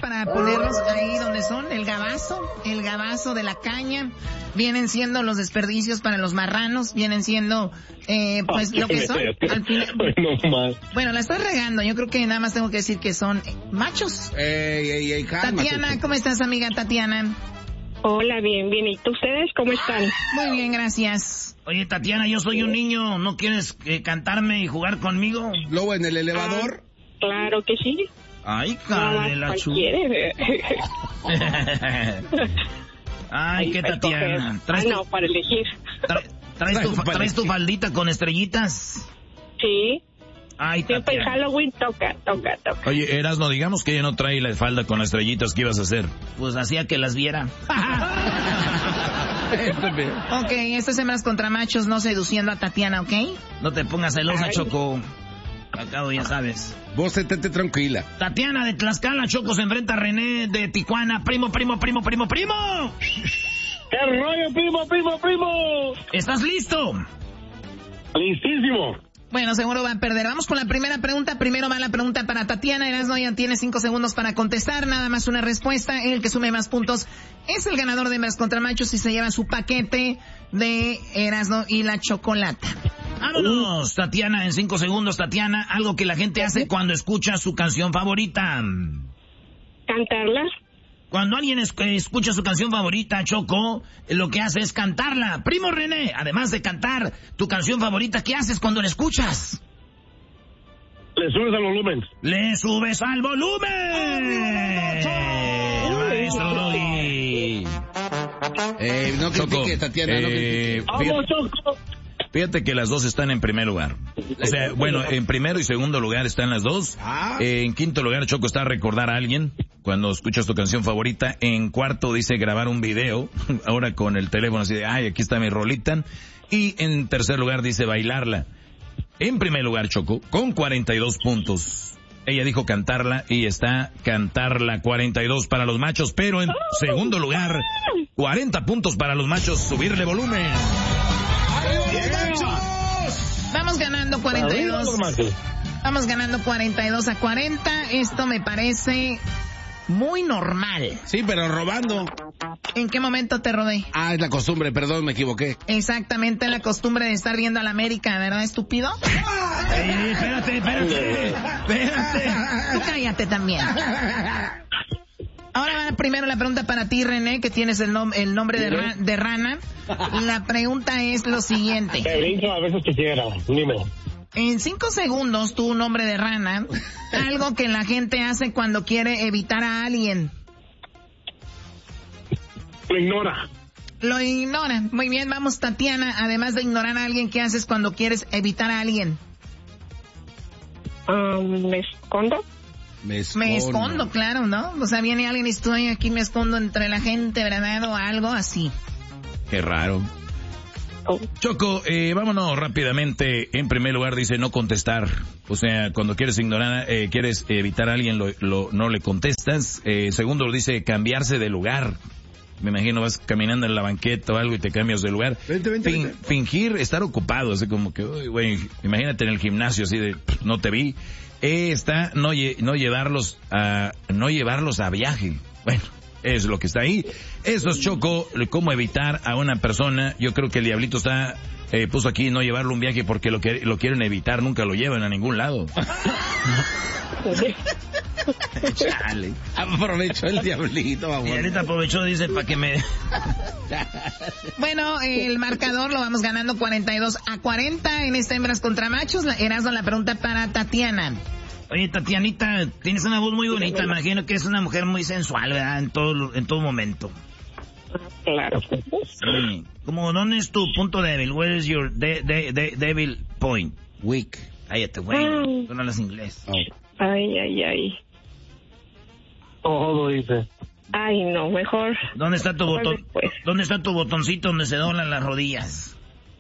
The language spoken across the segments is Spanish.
para ponerlos ahí donde son, el gabazo de la caña. Vienen siendo los desperdicios para los marranos, vienen siendo, pues, lo que son. Al final, bueno, la estoy regando, yo creo que nada más tengo que decir que son machos. Tatiana, ¿cómo estás, amiga Tatiana? Hola, bien. ¿Y ustedes cómo están? Muy bien, gracias. Oye, Tatiana, yo soy un niño, ¿no quieres cantarme y jugar conmigo? ¿Lobo en el elevador? Claro que sí. Ay, cabrón, la Ay, qué Tatiana. No, para elegir. ¿Traes tu faldita con estrellitas? Sí. Ay, siempre en Halloween toca. Oye, Erasmo, digamos que ella no trae la falda con estrellitas, ¿qué ibas a hacer? Pues hacía que las viera. Ok, estas hembras contra machos no seduciendo a Tatiana, ¿ok? No te pongas celosa, Choco. Acabo, ya sabes. Vos estate tranquila. Tatiana de Tlaxcala, Choco, se enfrenta a René de Tijuana. Primo. ¡Qué rollo, primo! ¿Estás listo? Listísimo. Bueno, seguro va a perder. Vamos con la primera pregunta. Primero va la pregunta para Tatiana. Erasmo ya tiene 5 segundos para contestar. Nada más una respuesta. El que sume más puntos es el ganador de hembras contra machos y se lleva su paquete de Erasmo y la chocolata. ¡Vámonos! Tatiana, en 5 segundos, Tatiana, algo que la gente hace cuando escucha su canción favorita. ¿Cantarla? Cuando alguien escucha su canción favorita, Choco, lo que hace es cantarla. Primo René, además de cantar tu canción favorita, ¿qué haces cuando la escuchas? Le subes al volumen. ¡Le subes al volumen! Maestro Doggy. No critique, Tatiana, no critique. ¡Vamos, Choco! Fíjate que las dos están en primer lugar. O sea, bueno, en primero y segundo lugar están las dos. En quinto lugar, Choco, está recordar a alguien cuando escuchas tu canción favorita. En cuarto dice grabar un video, ahora con el teléfono así de, ay, aquí está mi rolita. Y en tercer lugar dice bailarla. En primer lugar, Choco, con 42 puntos. Ella dijo cantarla y está cantarla, 42 para los machos. Pero en segundo lugar, 40 puntos para los machos, subirle volumen. Vamos ganando 42. Vamos ganando 42-40. Esto me parece muy normal. Sí, pero robando. ¿En qué momento te robé? Es la costumbre, perdón, me equivoqué. Exactamente, la costumbre de estar viendo a la América, ¿verdad, estúpido? Espérate. Tú cállate también. Ahora va primero la pregunta para ti, René, que tienes el nombre de rana. La pregunta es lo siguiente. Te brinco a veces quisiera, dime. En 5 segundos, tu nombre de rana, algo que la gente hace cuando quiere evitar a alguien. Lo ignora. Muy bien, vamos, Tatiana. Además de ignorar a alguien, ¿qué haces cuando quieres evitar a alguien? Me escondo. Me escondo, claro, ¿no? O sea, viene alguien y estoy aquí, me escondo entre la gente, ¿verdad? O algo así. Qué raro. Choco, vámonos rápidamente. En primer lugar dice no contestar. O sea, cuando quieres ignorar, quieres evitar a alguien, no le contestas. Segundo dice cambiarse de lugar. Me imagino vas caminando en la banqueta o algo y te cambias de lugar. Vente. Fingir estar ocupado, así como que, güey, imagínate en el gimnasio así de, no te vi. Está no llevarlos a viaje. Bueno, es lo que está ahí. Eso es, Choco, cómo evitar a una persona. Yo creo que el diablito puso aquí no llevarlo a un viaje porque lo quieren evitar, nunca lo llevan a ningún lado. Chale. Aprovechó el diablito, vamos. Y ahorita aprovechó, dice, para que me... Bueno, el marcador lo vamos ganando 42-40 en esta hembras contra machos. Erasmo, la pregunta para Tatiana. Oye, Tatianita, tienes una voz muy bonita, imagino que es una mujer muy sensual, ¿verdad? En todo momento. Claro. Sí. Como, ¿dónde es tu punto débil? Where is your devil point? Weak. Cállate, güey. Tú no hablas inglés. Ay. Todo dice. Ay, no, mejor. ¿Dónde está tu botón? Después. ¿Dónde está tu botoncito donde se doblan las rodillas?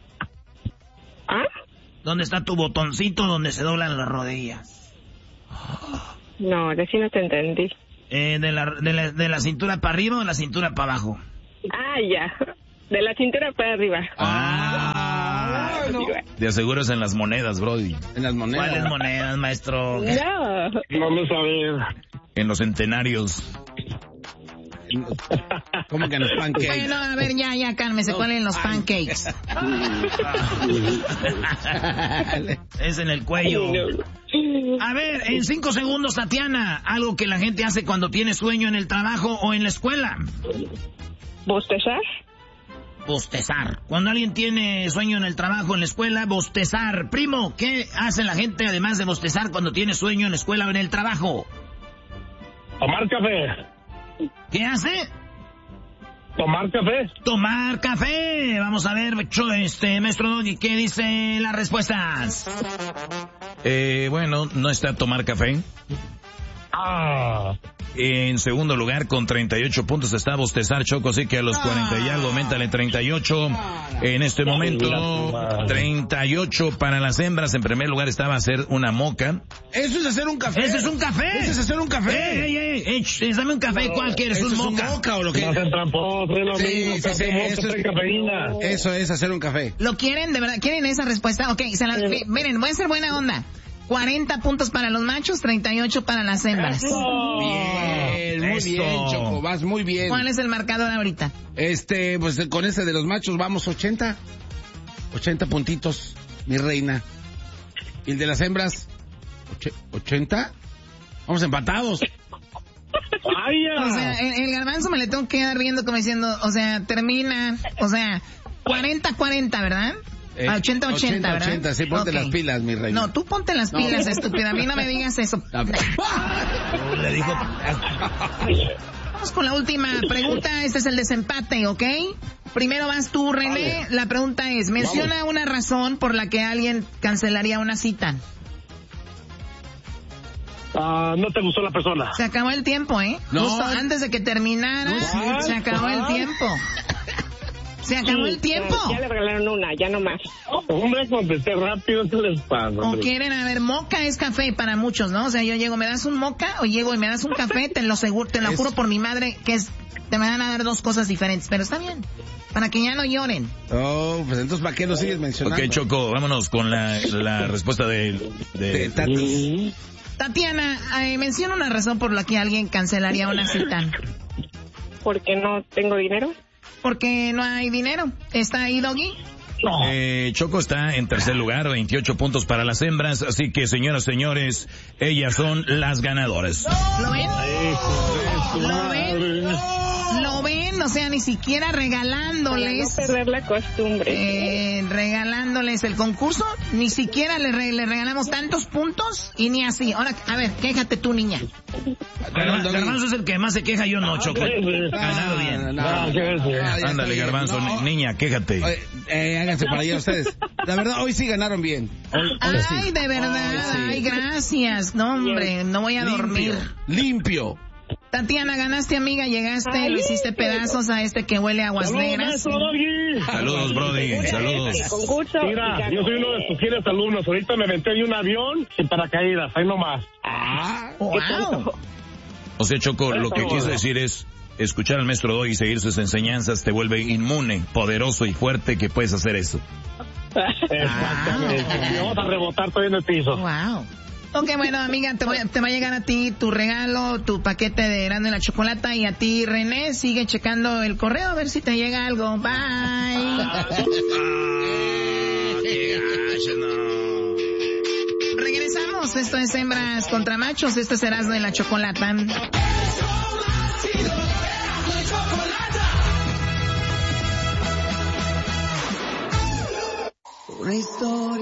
¿Dónde está tu botoncito donde se doblan las rodillas? No, de sí no te entendí. ¿De la cintura para arriba o de la cintura para abajo? Ya. De la cintura para arriba. De aseguras en las monedas, Brody. En las monedas. ¿Cuáles monedas, maestro? No. Vamos a ver. En los centenarios. ¿Cómo que en los pancakes? Bueno, a ver, ya, cálmese. ¿Cuáles en los pancakes? Es en el cuello. A ver, en 5 segundos, Tatiana, algo que la gente hace cuando tiene sueño en el trabajo o en la escuela. ¿Bostezar? Bostezar. Cuando alguien tiene sueño en el trabajo, en la escuela, bostezar. Primo, ¿qué hace la gente además de bostezar cuando tiene sueño en la escuela o en el trabajo? Tomar café. ¿Qué hace? Tomar café. Tomar café. Vamos a ver, maestro Doggy, ¿qué dice las respuestas? Bueno, no está tomar café. En segundo lugar, con 38 puntos está bostezar, Choco, así que a los 40 y algo, aumentale 38. En este momento, 38 para las hembras. En primer lugar estaba hacer una moca. Eso es hacer un café. ¡Eso es un café! Eso es hacer un café. Dame un café, ¿cuál quieres? ¿Un moca? ¿Es un moca o lo que? No sean tramposos, es lo mismo. Cafeína. Eso es hacer un café. ¿Lo quieren? ¿De verdad? ¿Quieren esa respuesta? Ok, miren, voy a ser buena onda. 40 puntos para los machos, 38 para las hembras. Bien, muy bien, Choco, vas muy bien. ¿Cuál es el marcador ahorita? Pues con ese de los machos vamos 80. 80 puntitos, mi reina. ¿Y el de las hembras? 80. Vamos empatados. O sea, el garbanzo me le tengo que quedar viendo como diciendo, o sea, termina, o sea, 40-40, ¿verdad? 80-80, ¿verdad? 80, sí, ponte las pilas, mi reina. No, tú ponte las pilas, estúpida. A mí no me digas eso. Le dijo... Vamos con la última pregunta. Este es el desempate, ¿ok? Primero vas tú, René. Vale. La pregunta es, menciona una razón por la que alguien cancelaría una cita. No te gustó la persona. Se acabó el tiempo, ¿eh? No. Justo antes de que terminara, se acabó el tiempo. ¿Se acabó el tiempo? Ya le regalaron una, ya no más. Hombre, contesté rápido, ¿qué les pasa? O quieren, a ver, moca es café para muchos, ¿no? O sea, yo llego, ¿me das un moca? O llego y me das un café, te lo juro por mi madre que te me van a dar dos cosas diferentes, pero está bien. Para que ya no lloren. Oh, pues entonces, ¿para qué lo sigues mencionando? Ok, Choco, vámonos con la respuesta de Tati. Tatiana, menciona una razón por la que alguien cancelaría una cita. ¿Porque no tengo dinero? Porque no hay dinero. ¿Está ahí, Doggy? Choco está en tercer lugar, 28 puntos para las hembras, así que señoras, señores, ellas son las ganadoras. ¿Lo ven? ¿Lo ven? ¿Lo ven? O sea, ni siquiera regalándoles... Para no perder la costumbre. Regalándoles el concurso, ni siquiera le regalamos tantos puntos y ni así. Ahora, a ver, quéjate tú, niña. Garbanzo es el que más se queja, yo no, Choco. Ganado bien. Ándale, Garbanzo, niña, quéjate. Háganse para allá ustedes. La verdad, hoy sí ganaron bien. Hoy sí. De verdad, ay, gracias. No, hombre, no voy a dormir. Limpio. Tatiana, ganaste, amiga, llegaste, lo hiciste pedazos a este que huele a aguas negras. Saludos, Brody, saludos. Mira, yo soy uno de tus fieles alumnos. Ahorita me aventé de un avión sin paracaídas, ahí nomás. Wow. O sea, Choco, lo que quiso decir es, escuchar al maestro Doggy y seguir sus enseñanzas te vuelve inmune, poderoso y fuerte que puedes hacer eso. Exactamente. Vamos a rebotar todavía en el piso. Wow. Ok, bueno, amiga, te va a llegar a ti tu regalo, tu paquete de Erasmo y la Chocolata, y a ti, René, sigue checando el correo a ver si te llega algo. Bye. Regresamos, esto es Hembras contra Machos, esto es Erasmo y la Chocolata. Una historia.